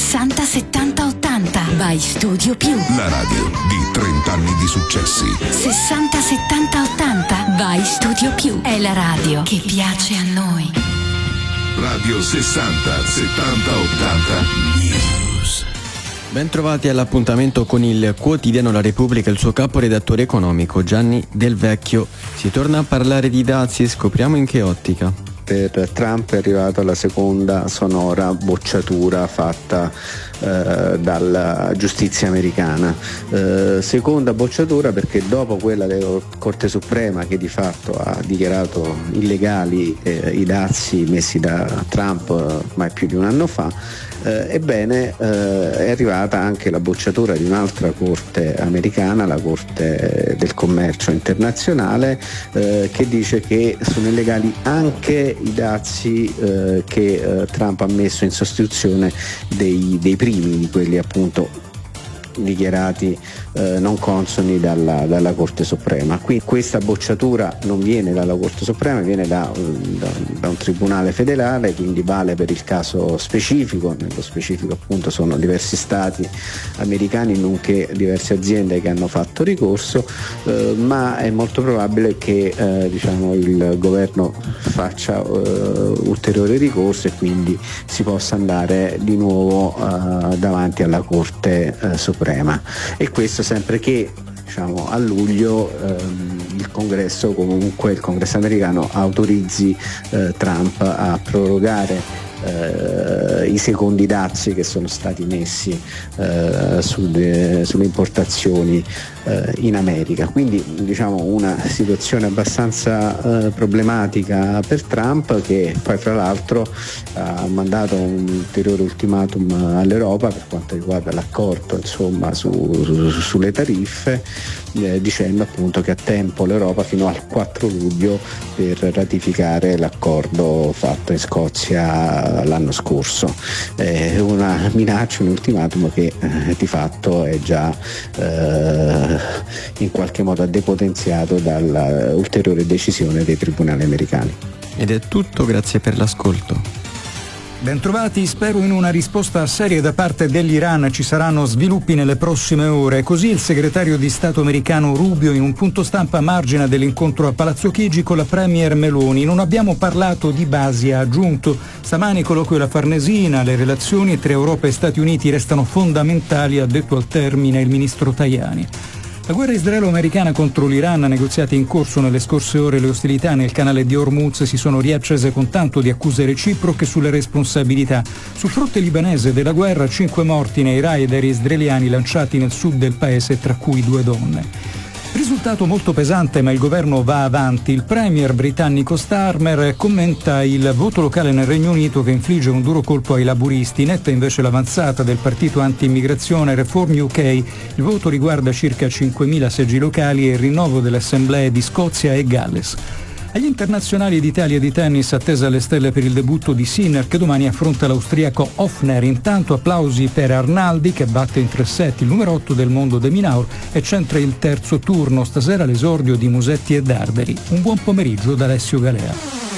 60 70 80. By Studio Più. La radio di 30 anni di successi. 60 70 80. By Studio Più. È la radio che piace a noi. Radio 60 70 80 News. Bentrovati all'appuntamento con il quotidiano La Repubblica e il suo caporedattore economico Gianni Del Vecchio. Si torna a parlare di dazi e scopriamo in che ottica. Per Trump è arrivata la seconda sonora bocciatura fatta dalla giustizia americana. Seconda bocciatura perché dopo quella della Corte Suprema, che di fatto ha dichiarato illegali i dazi messi da Trump ormai più di un anno fa, ebbene è arrivata anche la bocciatura di un'altra corte americana, la Corte del Commercio Internazionale, che dice che sono illegali anche i dazi che Trump ha messo in sostituzione dei primi, di quelli appunto dichiarati non consoni dalla Corte Suprema. Quindi questa bocciatura non viene dalla Corte Suprema, viene da un tribunale federale, quindi vale per il caso specifico. Nello specifico appunto sono diversi stati americani nonché diverse aziende che hanno fatto ricorso, ma è molto probabile che il governo faccia ulteriore ricorso e quindi si possa andare di nuovo davanti alla Corte Suprema. E questo sempre che a luglio il Congresso americano autorizzi Trump a prorogare i secondi dazi che sono stati messi sulle importazioni in America. Quindi una situazione abbastanza problematica per Trump, che poi fra l'altro ha mandato un ulteriore ultimatum all'Europa per quanto riguarda l'accordo sulle tariffe, dicendo appunto che ha tempo l'Europa fino al 4 luglio per ratificare l'accordo fatto in Scozia l'anno scorso. Una minaccia, un ultimatum che di fatto è già in qualche modo depotenziato dalla ulteriore decisione dei tribunali americani. Ed è tutto, grazie per l'ascolto. Bentrovati, spero in una risposta seria da parte dell'Iran ci saranno sviluppi nelle prossime ore. Così il segretario di Stato americano Rubio in un punto stampa a margine dell'incontro a Palazzo Chigi con la premier Meloni. Non abbiamo parlato di basi, ha aggiunto. Stamani colloquio alla Farnesina, le relazioni tra Europa e Stati Uniti restano fondamentali, ha detto al termine il ministro Tajani. La guerra israelo-americana contro l'Iran, negoziati in corso nelle scorse ore, le ostilità nel canale di Hormuz si sono riaccese con tanto di accuse reciproche sulle responsabilità. Sul fronte libanese della guerra, 5 morti nei raider israeliani lanciati nel sud del paese, tra cui 2 donne. Risultato molto pesante, ma il governo va avanti. Il premier britannico Starmer commenta il voto locale nel Regno Unito che infligge un duro colpo ai laburisti. Netta invece l'avanzata del partito anti-immigrazione Reform UK. Il voto riguarda circa 5.000 seggi locali e il rinnovo delle assemblee di Scozia e Galles. Agli internazionali d'Italia di tennis, attesa alle stelle per il debutto di Sinner, che domani affronta l'austriaco Hofner. Intanto applausi per Arnaldi, che batte in 3 set il numero 8 del mondo De Minaur e centra il terzo turno. Stasera l'esordio di Musetti e Darderi. Un buon pomeriggio da Alessio Galea.